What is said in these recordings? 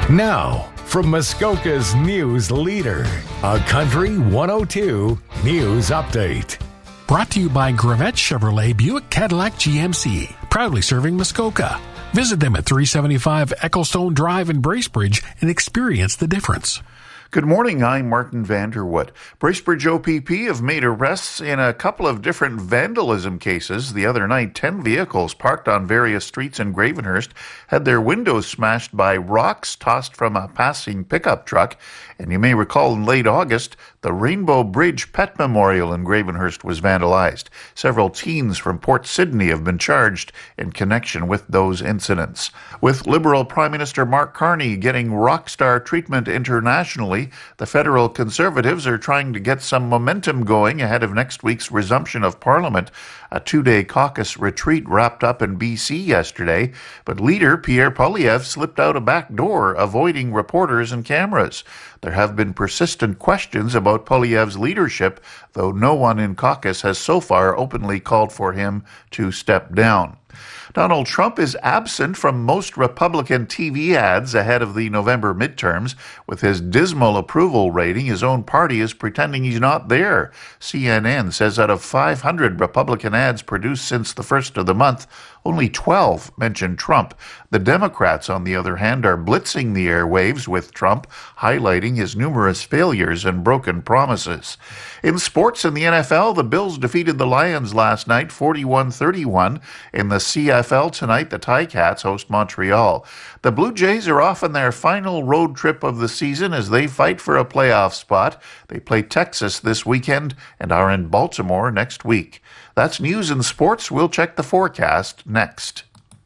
Now, from Muskoka's news leader, a Country 102 News Update. Brought to you by Gravette Chevrolet Buick Cadillac GMC, proudly serving Muskoka. Visit them at 375 Ecclestone Drive in Bracebridge and experience the difference. Good morning, I'm Martin Vanderwood. Bracebridge OPP have made arrests in a couple of different vandalism cases. The other night, 10 vehicles parked on various streets in Gravenhurst had their windows smashed by rocks tossed from a passing pickup truck. And you may recall in late August, the Rainbow Bridge Pet Memorial in Gravenhurst was vandalized. Several teens from Port Sydney have been charged in connection with those incidents. With Liberal Prime Minister Mark Carney getting rockstar treatment internationally, the federal Conservatives are trying to get some momentum going ahead of next week's resumption of Parliament. A two-day caucus retreat wrapped up in BC yesterday, but leader Pierre Poilievre slipped out a back door, avoiding reporters and cameras. There have been persistent questions about Poilievre's leadership, though no one in caucus has so far openly called for him to step down. Donald Trump is absent from most Republican TV ads ahead of the November midterms. With his dismal approval rating, his own party is pretending he's not there. CNN says out of 500 Republican ads produced since the first of the month, only 12 mention Trump. The Democrats, on the other hand, are blitzing the airwaves with Trump, highlighting his numerous failures and broken promises. In sports, in the NFL, the Bills defeated the Lions last night 41-31. In the CFL tonight, the Ticats host Montreal. The Blue Jays are off on their final road trip of the season as they fight for a playoff spot. They play Texas this weekend and are in Baltimore next week. That's news and sports. We'll check the forecast next.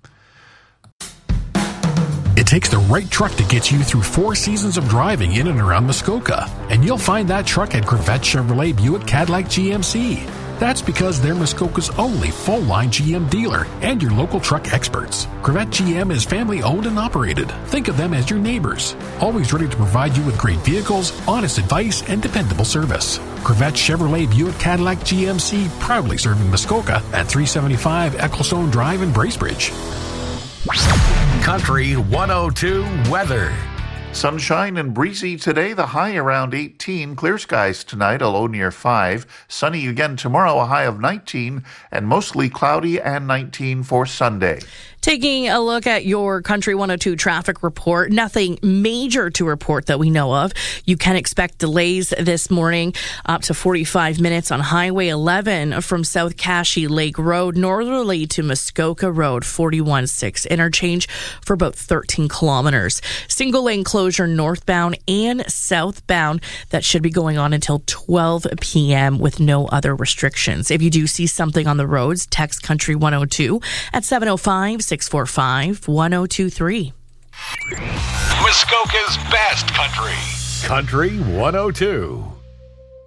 It takes the right truck to get you through 4 seasons of driving in and around Muskoka, and you'll find that truck at Gravette Chevrolet Buick Cadillac GMC. That's because they're Muskoka's only full-line GM dealer and your local truck experts. Gravette GM is family-owned and operated. Think of them as your neighbors, always ready to provide you with great vehicles, honest advice, and dependable service. Gravette Chevrolet Buick Cadillac GMC, proudly serving Muskoka at 375 Ecclestone Drive in Bracebridge. Country 102 weather. Sunshine and breezy today, the high around 18. Clear skies tonight, a low near 5. Sunny again tomorrow, a high of 19. And mostly cloudy and 19 for Sunday. Taking a look at your Country 102 traffic report, nothing major to report that we know of. You can expect delays this morning, up to 45 minutes on Highway 11 from South Cashie Lake Road, northerly to Muskoka Road, 41-6 interchange for about 13 kilometers. Single lane closure northbound and southbound that should be going on until 12 p.m. with no other restrictions. If you do see something on the roads, text Country 102 at 705-645-1023. Muskoka's best country. Country 102.